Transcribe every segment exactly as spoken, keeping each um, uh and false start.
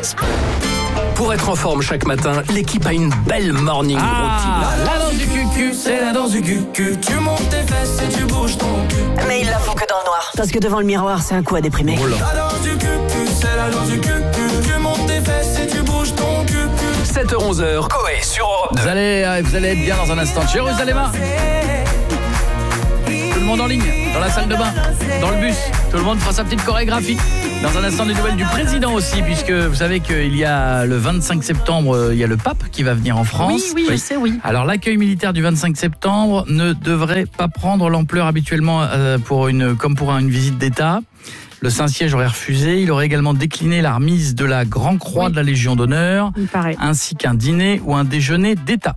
Pour être en forme chaque matin, l'équipe a une belle morning Ah, routine. la danse du cul-cul, c'est la danse du cul-cul. Tu montes tes fesses et tu bouges ton cul. Mais ils la font que dans le noir. Parce que devant le miroir, c'est un coup à déprimer. Oh là. La danse du cul-cul, c'est la danse du cul-cul. Tu montes tes fesses et tu bouges ton cul-cul. sept heures onze heures, Coé sur Europe deux. Vous allez, euh, vous allez être bien dans un instant. Jérusalem. Tout le monde en ligne, dans la salle de bain, dans le bus. Tout le monde fera sa petite chorégraphie. Dans un instant, des nouvelles du président aussi, puisque vous savez qu'il y a le vingt-cinq septembre, il y a le pape qui va venir en France. Oui, oui, je sais, oui. Alors, l'accueil militaire du vingt-cinq septembre ne devrait pas prendre l'ampleur habituellement euh, pour une, comme pour une visite d'État. Le Saint-Siège aurait refusé. Il aurait également décliné la remise de la Grand Croix Oui. de la Légion d'honneur, Il paraît. ainsi qu'un dîner ou un déjeuner d'État.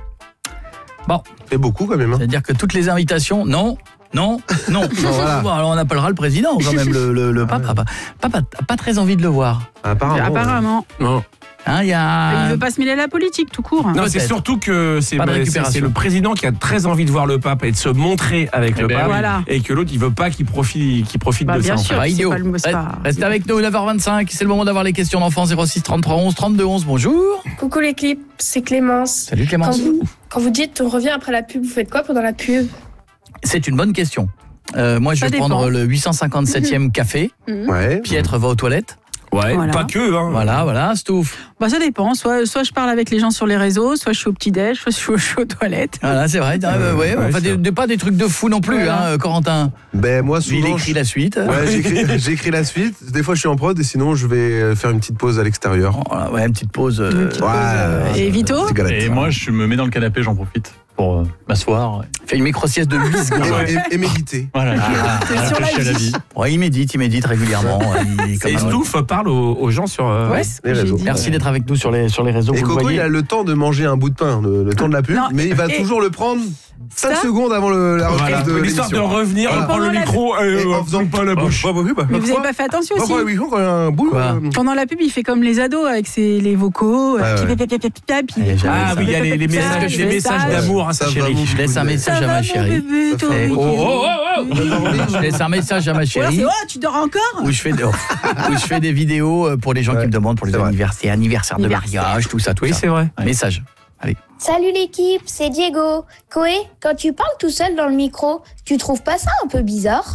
Bon, C'est beaucoup quand même. Hein. c'est-à-dire que toutes les invitations, non, non, non. voilà. Bon, alors on appellera le président quand même, le, le, le pape. Pas, pas, pas, pas très envie de le voir. Apparemment. Apparemment. Non. Hein, il y a... Il veut pas se mêler à la politique, tout court. Non, c'est Peut-être. surtout que c'est, Pas de c'est, récupération. c'est le président qui a très envie de voir le pape et de se montrer avec Eh le ben pape, voilà. et que l'autre il veut pas qu'il profite, qu'il profite Bah, de bien ça. en sûr. fait. Pas c'est idiot. pas le- c'est Re- pas- Restez avec nous, neuf heures vingt-cinq. C'est le moment d'avoir les questions d'enfants. Zéro six trente-trois onze trente-deux onze. Bonjour. Coucou l'équipe, c'est Clémence. Salut Quand Clémence. vous, quand vous dites on revient après la pub, vous faites quoi pendant la pub? C'est une bonne question. Euh, moi, je Ça vais dépend. prendre le huit cent cinquante-septième café. Ouais. Pietre va aux toilettes. Ouais, Voilà. pas que. Hein. Voilà, voilà, Stouff. Bah, ça dépend. Soit, soit je parle avec les gens sur les réseaux, soit je suis au petit-déj, soit je suis, je suis aux toilettes. Voilà, c'est vrai. Ah, bah, ouais, ouais, enfin, c'est des, vrai. des- pas des trucs de fou non plus, Voilà. hein, Corentin. Ben moi Lui, il souvent. écrit je- la suite. Ouais, j'écris, j'écris la suite. Des fois, je suis en prod et sinon, je vais faire une petite pause à l'extérieur. Oh, voilà, ouais, une petite pause. euh, Une petite Ouais. pause. Et Vito Petite galette. Et moi, je me mets dans le canapé, j'en profite pour euh, m'asseoir. fait une micro-sieste de huit secondes. Et, et- et méditer. Voilà, T'es sur la réfléchir à la vie. vie. Ouais, il médite, il médite régulièrement. Il est quand Et même- Stouff parle aux, aux gens sur. euh, Ouais, c'est ce que les j'ai réseaux. dit. Merci d'être avec nous sur les, sur les réseaux. Et Vous le Coco, voyez. il a le temps de manger un bout de pain, le, le temps de la pub, Non, mais il va et- toujours le prendre cinq Ça secondes avant le, la reprise Voilà. de L'histoire de l'émission. revenir, Voilà. on prend le Pendant la- micro et Et euh, en faisant pas la bouche. Bah, bah, oui, bah, Mais vous quoi avez pas fait attention Bah, aussi. ouais, oui, quand il y a un bout. Quoi euh, Pendant la pub, il fait comme les ados avec ses, les vocaux. Ouais, euh, ouais. pip, pip, pip, pip, pip, puis- Ah, j'avais Ah ça. oui, il y a les, les Ça, messages, les les messages messages. d'amour à sa Ça va chérie. vous- Je laisse un Ça message à va, ma mon chérie. bébé, toi. fait- Oh, oh, oh, oh. Je laisse un message à ma Ou alors chérie. c'est, oh, tu dors encore? Où je, fais, où je fais des vidéos euh, pour les gens Ouais, qui me demandent pour les c'est vrai. anniversaires, anniversaires de Anniversaire. mariage, tout ça, tout Oui, ça. c'est vrai. Message. Allez. Salut l'équipe, c'est Diego. Koé, quand tu parles tout seul dans le micro, tu trouves pas ça un peu bizarre?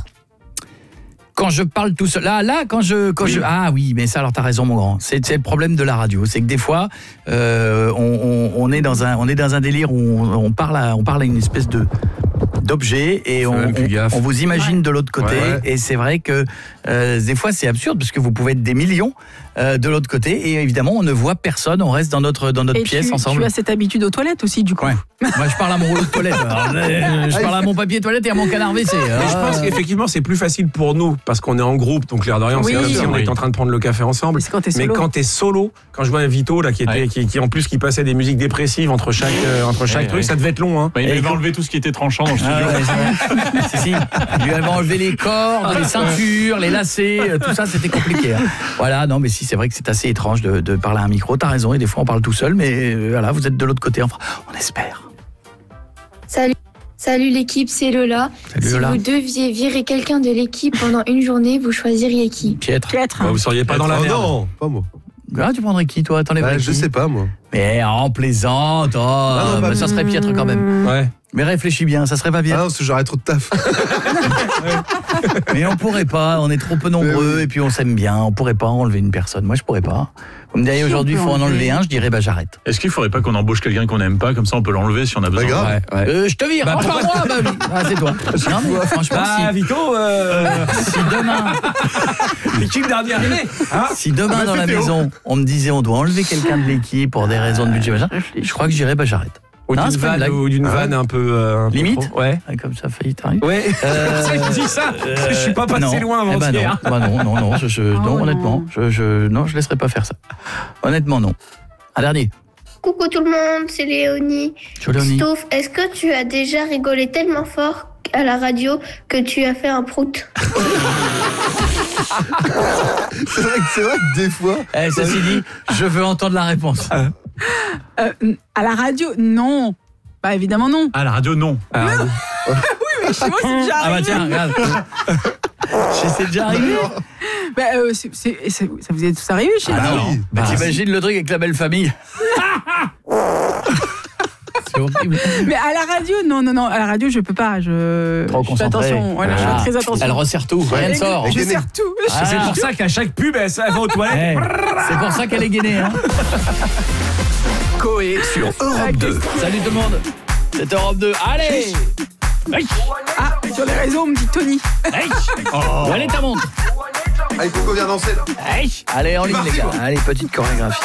Quand je parle tout seul, là, là, quand je, quand je, ah oui, mais ça, alors t'as raison, mon grand. C'est, c'est le problème de la radio, c'est que des fois, euh, on, on, on est dans un, on est dans un délire où on, on parle, à, on parle à une espèce de d'objet et Faut on, même plus on, gaffe. on vous imagine Ouais. de l'autre côté Ouais, ouais. et c'est vrai que euh, des fois c'est absurde parce que vous pouvez être des millions euh, de l'autre côté et évidemment on ne voit personne, on reste dans notre dans notre Et pièce tu, ensemble. tu as cette habitude aux toilettes aussi, du coup. Ouais. Moi je parle à mon rouleau de toilette, alors, euh, je parle à mon papier toilette et à mon canard W C. Mais je Ah. pense qu'effectivement, c'est plus facile pour nous parce qu'on est en groupe, donc l'air de rien, Oui. c'est comme si on Oui. était en train de prendre le café ensemble. Mais c'est quand t'es Mais solo. quand t'es solo, quand je vois un Vito là qui était, Ouais. qui, qui en plus qui passait des musiques dépressives entre chaque, euh, entre chaque Ouais, truc, ouais. ça devait être long, hein. Bah, il Et avait com- enlevé tout ce qui était tranchant dans le studio. Ah ouais, c'est vrai. si, si. Il lui avait enlevé les cordes, les ceintures, les lacets, euh, tout ça, c'était compliqué. hein. Voilà, non, mais si, c'est vrai que c'est assez étrange de, de parler à un micro. T'as raison, et des fois on parle tout seul, mais euh, voilà, vous êtes de l'autre côté. Enfin, on espère. Salut. Salut l'équipe, c'est Lola. Salut si Lola. vous deviez virer quelqu'un de l'équipe pendant une journée, vous choisiriez qui? Piètre. Piètre. Bah, vous seriez pas dans la Oh merde. non, pas moi. Ah, tu prendrais qui, toi? T'enlèverais Bah, qui je sais pas, moi. Mais en plaisante, oh, non, bah, pas- ça serait Piètre quand même. Ouais. Mais réfléchis bien, ça serait pas Ah bien. non, parce que j'aurais trop de taf. Mais on pourrait pas, on est trop peu nombreux, Mais oui. et puis on s'aime bien, on pourrait pas enlever une personne. Moi, je pourrais pas. Vous me diriez Si, on aujourd'hui, il peut faut en enlever. enlever un, je dirais, bah j'arrête. Est-ce qu'il faudrait pas qu'on embauche quelqu'un qu'on n'aime pas, comme ça on peut l'enlever si on a besoin? grave. Ouais, ouais. Euh, je te vire, Bah, enfin moi, bah oui. Ah, c'est toi. Non, mais franchement, Bah, Vito, euh, si, si demain, l'équipe dernier arrivé. Hein si demain bah, dans la c'était maison, on me disait on doit enlever quelqu'un de l'équipe pour des raisons de budget, machin, je crois que je dirais, bah j'arrête. Ou Non, d'une c'est pas une vanne, blague. ou d'une Ah ouais. vanne un peu. euh, un peu Limite trop. Ouais. Ah, comme ça, failli t'arriver. Ouais. Euh, C'est vrai que je dis ça. Je suis pas passé non. loin Eh avant ben non, hier. bah non, non, non, je, je- non, non. honnêtement, je, je, non, je laisserai pas faire ça. Honnêtement, non. Un dernier. Coucou tout le monde, c'est Léonie. Joloni. Stouff, est-ce que tu as déjà rigolé tellement fort à la radio que tu as fait un prout? C'est vrai, que- c'est vrai que des fois. Eh, ceci dit, je veux entendre la réponse. Euh, à la radio, non. Bah évidemment non. Ah, la radio, non. Ah, Mais chez moi, c'est déjà Ah bah arrivé. tiens, regarde. C'est déjà arrivé. Bah, euh, c'est, c'est, c'est, ça vous est tous arrivé chez Ah vous? non, oui. bah, Bah, t'imagines le truc avec la belle famille. C'est horrible. Mais à la radio, non, non, non, à la radio, je peux pas. Je, Trop je fais concentré. attention. Voilà, je Ah. fais très attention. Elle resserre tout, rien ne sort. Je Gainé. sers tout. Ah. C'est pour ça qu'à chaque pub, elle, elle va aux toilettes. Eh, c'est pour ça qu'elle est gainée. Hein. Coé sur Europe deux. Salut tout le monde. C'est Europe deux. Allez. Hey. Ah, sur les réseaux, on me dit Tony. Hey. Où elle est ta montre? Ah, il faut qu'on vienne danser là. Hey. Allez, en ligne les gars. Allez, petite chorégraphie.